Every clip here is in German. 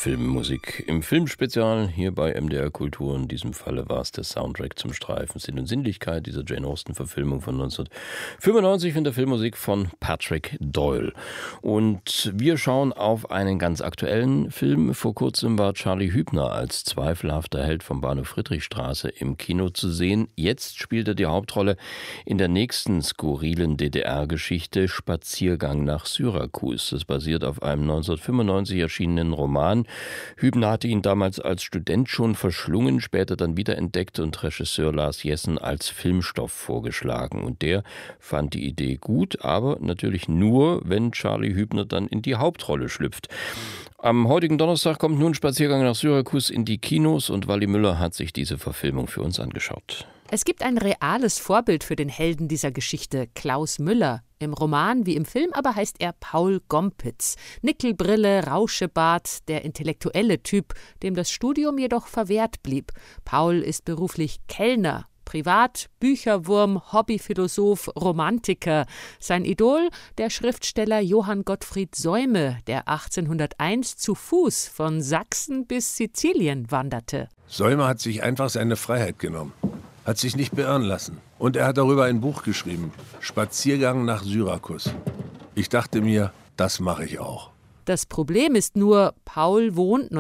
Filmmusik im Filmspezial hier bei MDR Kultur. In diesem Falle war es der Soundtrack zum Streifen Sinn und Sinnlichkeit dieser Jane Austen-Verfilmung von 1995 in der Filmmusik von Patrick Doyle. Und wir schauen auf einen ganz aktuellen Film. Vor kurzem war Charlie Hübner als zweifelhafter Held vom Bahnhof Friedrichstraße im Kino zu sehen. Jetzt spielt er die Hauptrolle in der nächsten skurrilen DDR-Geschichte Spaziergang nach Syrakus. Das basiert auf einem 1995 erschienenen Roman. Hübner hatte ihn damals als Student schon verschlungen, später dann wiederentdeckt und Regisseur Lars Jessen als Filmstoff vorgeschlagen. Und der fand die Idee gut, aber natürlich nur, wenn Charlie Hübner dann in die Hauptrolle schlüpft. Am heutigen Donnerstag kommt nun Spaziergang nach Syrakus in die Kinos und Wally Müller hat sich diese Verfilmung für uns angeschaut. Es gibt ein reales Vorbild für den Helden dieser Geschichte, Klaus Müller. Im Roman wie im Film aber heißt er Paul Gompitz. Nickelbrille, Rauschebart, der intellektuelle Typ, dem das Studium jedoch verwehrt blieb. Paul ist beruflich Kellner. Privat, Bücherwurm, Hobbyphilosoph, Romantiker. Sein Idol, der Schriftsteller Johann Gottfried Säume, der 1801 zu Fuß von Sachsen bis Sizilien wanderte. Säume hat sich einfach seine Freiheit genommen, hat sich nicht beirren lassen. Und er hat darüber ein Buch geschrieben, Spaziergang nach Syrakus. Ich dachte mir, das mache ich auch. Das Problem ist nur, Paul wohnt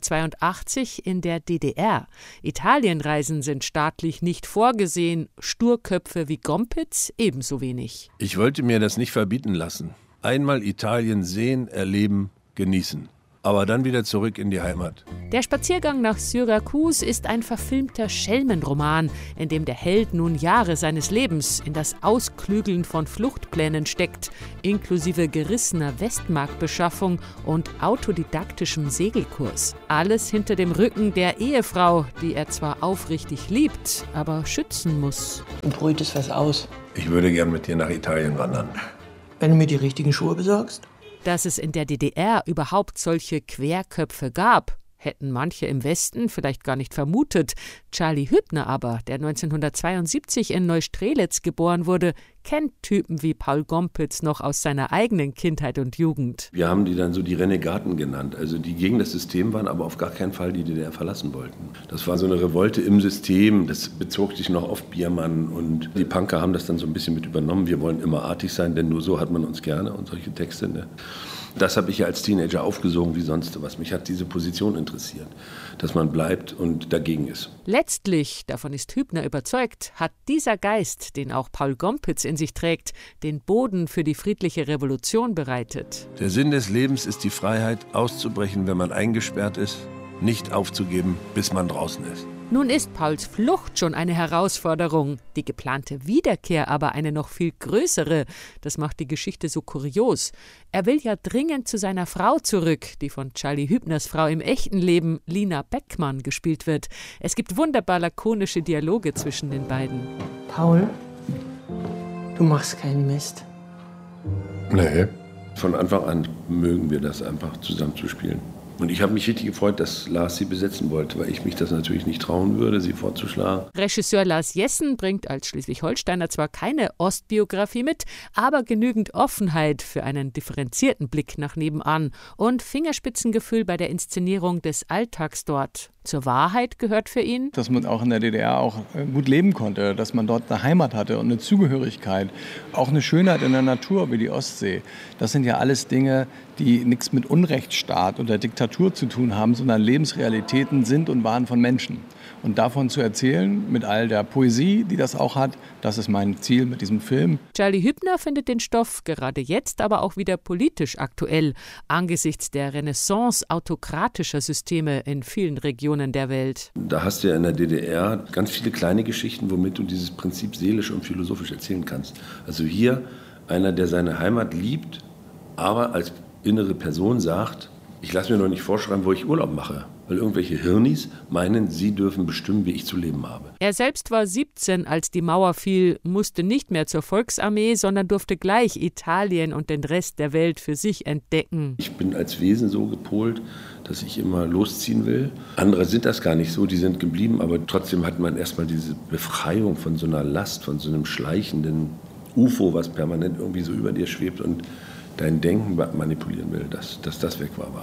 1982 in der DDR. Italienreisen sind staatlich nicht vorgesehen, Sturköpfe wie Gompitz ebenso wenig. Ich wollte mir das nicht verbieten lassen. Einmal Italien sehen, erleben, genießen. Aber dann wieder zurück in die Heimat. Der Spaziergang nach Syrakus ist ein verfilmter Schelmenroman, in dem der Held nun Jahre seines Lebens in das Ausklügeln von Fluchtplänen steckt, inklusive gerissener Westmarkbeschaffung und autodidaktischem Segelkurs. Alles hinter dem Rücken der Ehefrau, die er zwar aufrichtig liebt, aber schützen muss. Du brütest was aus. Ich würde gern mit dir nach Italien wandern. Wenn du mir die richtigen Schuhe besorgst? Dass es in der DDR überhaupt solche Querköpfe gab, hätten manche im Westen vielleicht gar nicht vermutet. Charlie Hübner aber, der 1972 in Neustrelitz geboren wurde, kennt Typen wie Paul Gompitz noch aus seiner eigenen Kindheit und Jugend. Wir haben die dann so die Renegaten genannt, also die gegen das System waren, aber auf gar keinen Fall die DDR verlassen wollten. Das war so eine Revolte im System, das bezog sich noch auf Biermann und die Punker haben das dann so ein bisschen mit übernommen. Wir wollen immer artig sein, denn nur so hat man uns gerne und solche Texte. Ne? Das habe ich ja als Teenager aufgesogen wie sonst was. Mich hat diese Position interessiert, dass man bleibt und dagegen ist. Letztlich, davon ist Hübner überzeugt, hat dieser Geist, den auch Paul Gompitz in sich trägt, den Boden für die friedliche Revolution bereitet. Der Sinn des Lebens ist die Freiheit, auszubrechen, wenn man eingesperrt ist, nicht aufzugeben, bis man draußen ist. Nun ist Pauls Flucht schon eine Herausforderung, die geplante Wiederkehr aber eine noch viel größere. Das macht die Geschichte so kurios. Er will ja dringend zu seiner Frau zurück, die von Charlie Hübners Frau im echten Leben, Lina Beckmann, gespielt wird. Es gibt wunderbar lakonische Dialoge zwischen den beiden. Paul, du machst keinen Mist. Nee. Von Anfang an mögen wir das einfach zusammen zu spielen. Und ich habe mich richtig gefreut, dass Lars sie besetzen wollte, weil ich mich das natürlich nicht trauen würde, sie vorzuschlagen. Regisseur Lars Jessen bringt als Schleswig-Holsteiner zwar keine Ostbiografie mit, aber genügend Offenheit für einen differenzierten Blick nach nebenan und Fingerspitzengefühl bei der Inszenierung des Alltags dort. Zur Wahrheit gehört für ihn, dass man auch in der DDR auch gut leben konnte, dass man dort eine Heimat hatte und eine Zugehörigkeit, auch eine Schönheit in der Natur wie die Ostsee. Das sind ja alles Dinge, die nichts mit Unrechtsstaat oder Diktatur zu tun haben, sondern Lebensrealitäten sind und waren von Menschen. Und davon zu erzählen, mit all der Poesie, die das auch hat, das ist mein Ziel mit diesem Film. Charlie Hübner findet den Stoff gerade jetzt aber auch wieder politisch aktuell, angesichts der Renaissance autokratischer Systeme in vielen Regionen der Welt. Da hast du ja in der DDR ganz viele kleine Geschichten, womit du dieses Prinzip seelisch und philosophisch erzählen kannst. Also hier einer, der seine Heimat liebt, aber als innere Person sagt, ich lasse mir noch nicht vorschreiben, wo ich Urlaub mache. Weil irgendwelche Hirnis meinen, sie dürfen bestimmen, wie ich zu leben habe. Er selbst war 17, als die Mauer fiel, musste nicht mehr zur Volksarmee, sondern durfte gleich Italien und den Rest der Welt für sich entdecken. Ich bin als Wesen so gepolt, dass ich immer losziehen will. Andere sind das gar nicht so, die sind geblieben, aber trotzdem hat man erstmal diese Befreiung von so einer Last, von so einem schleichenden UFO, was permanent irgendwie so über dir schwebt und dein Denken manipulieren will, dass das weg war.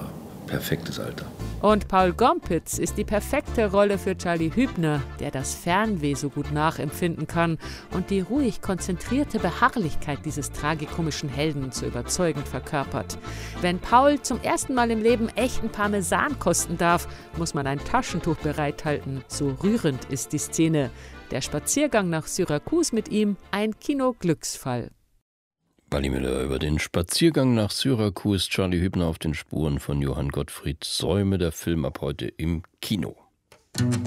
perfektes Alter. Und Paul Gompitz ist die perfekte Rolle für Charlie Hübner, der das Fernweh so gut nachempfinden kann und die ruhig konzentrierte Beharrlichkeit dieses tragikomischen Helden so überzeugend verkörpert. Wenn Paul zum ersten Mal im Leben echten Parmesan kosten darf, muss man ein Taschentuch bereithalten. So rührend ist die Szene. Der Spaziergang nach Syrakus mit ihm ein Kinoglücksfall. Wally Müller über den Spaziergang nach Syrakus, Charlie Hübner auf den Spuren von Johann Gottfried Säume, der Film ab heute im Kino.